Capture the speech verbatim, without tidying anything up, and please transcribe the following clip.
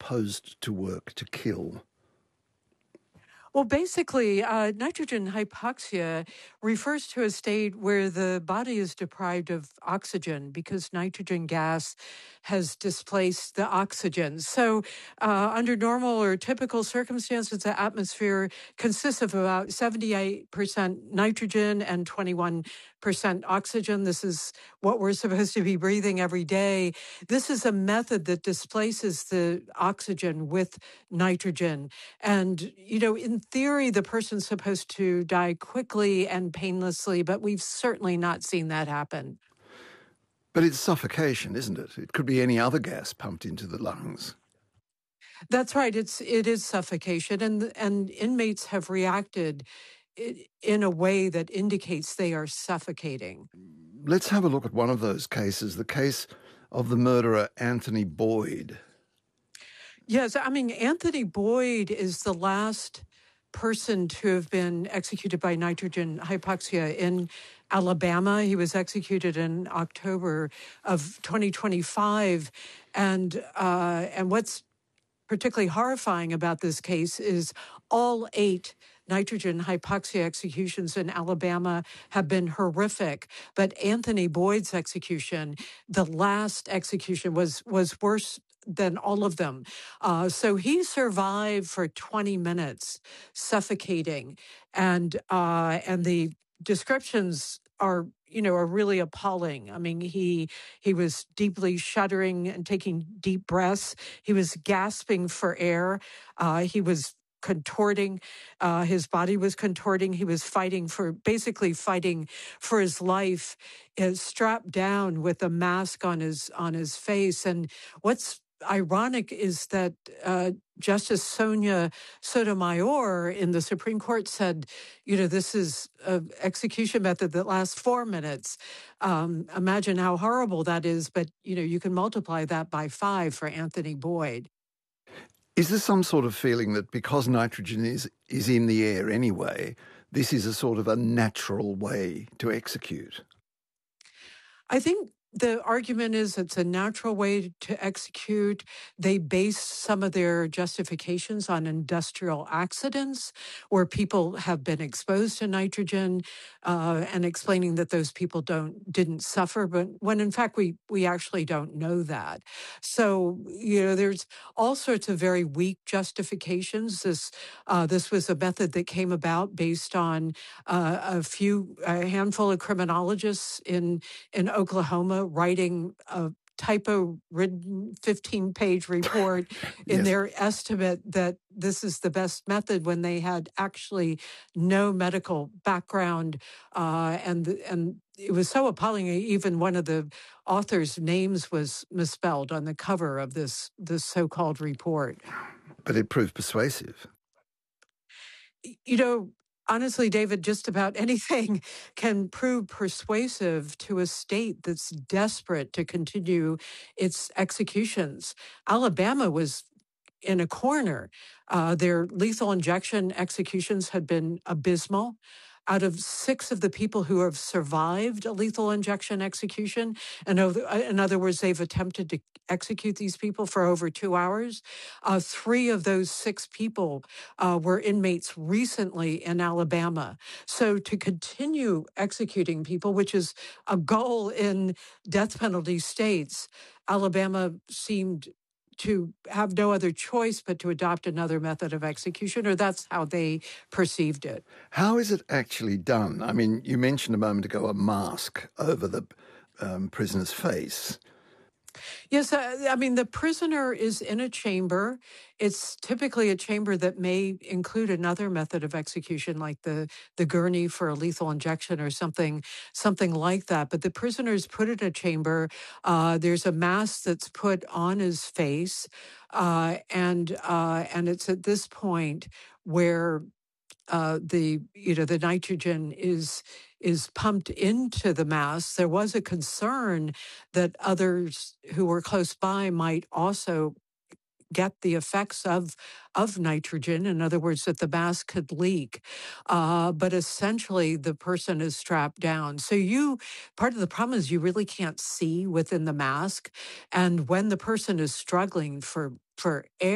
supposed to work to kill? Well, basically, uh, nitrogen hypoxia refers to a state where the body is deprived of oxygen because nitrogen gas has displaced the oxygen. So, uh, under normal or typical circumstances, the atmosphere consists of about seventy-eight percent nitrogen and twenty-one percent oxygen. This is what we're supposed to be breathing every day. This is a method that displaces the oxygen with nitrogen. And, you know, in theory, the person's supposed to die quickly and painlessly, but we've certainly not seen that happen. But it's suffocation, isn't it? It could be any other gas pumped into the lungs. That's right. It's it is suffocation, and and inmates have reacted in a way that indicates they are suffocating. Let's have a look at one of those cases, the case of the murderer Anthony Boyd. Yes, I mean, Anthony Boyd is the last person to have been executed by nitrogen hypoxia in Alabama. He was executed in October of twenty twenty-five. And, uh, and what's particularly horrifying about this case is all eight nitrogen hypoxia executions in Alabama have been horrific. But Anthony Boyd's execution, the last execution, was was worse than all of them. Uh, so he survived for twenty minutes, suffocating, and uh, and the descriptions are, you know, are really appalling. I mean, he he was deeply shuddering and taking deep breaths. He was gasping for air. Uh, he was contorting. Uh, his body was contorting. He was fighting for, basically fighting for his life, is strapped down with a mask on his on his face. And what's ironic is that uh, Justice Sonia Sotomayor in the Supreme Court said, you know, this is an execution method that lasts four minutes. Um, imagine how horrible that is. But, you know, you can multiply that by five for Anthony Boyd. Is there some sort of feeling that because nitrogen is, is in the air anyway, this is a sort of a natural way to execute? I think the argument is it's a natural way to execute. They base some of their justifications on industrial accidents where people have been exposed to nitrogen uh, and explaining that those people don't didn't suffer, but when in fact we we actually don't know that. So, you know, there's all sorts of very weak justifications. This uh, this was a method that came about based on uh, a few a handful of criminologists in in Oklahoma writing a typo-ridden fifteen-page report in Yes. their estimate that this is the best method when they had actually no medical background. Uh, and, and it was so appalling, even one of the authors' names was misspelled on the cover of this, this so-called report. But it proved persuasive. You know, honestly, David, just about anything can prove persuasive to a state that's desperate to continue its executions. Alabama was in a corner. Uh, their lethal injection executions had been abysmal. Out of six of the people who have survived a lethal injection execution, and in other words, they've attempted to execute these people for over two hours, uh, three of those six people uh, were inmates recently in Alabama. So to continue executing people, which is a goal in death penalty states, Alabama seemed to have no other choice but to adopt another method of execution, or that's how they perceived it. How is it actually done? I mean, you mentioned a moment ago a mask over the um, prisoner's face. Yes, uh, I mean, the prisoner is in a chamber. It's typically a chamber that may include another method of execution, like the, the gurney for a lethal injection or something, something like that. But the prisoner is put in a chamber. Uh, there's a mask that's put on his face. Uh, and uh, and it's at this point where Uh, the you know the nitrogen is is pumped into the mask. There was a concern that others who were close by might also get the effects of of nitrogen. In other words, that the mask could leak. Uh, but essentially, the person is strapped down. So you part of the problem is you really can't see within the mask, and when the person is struggling for for air.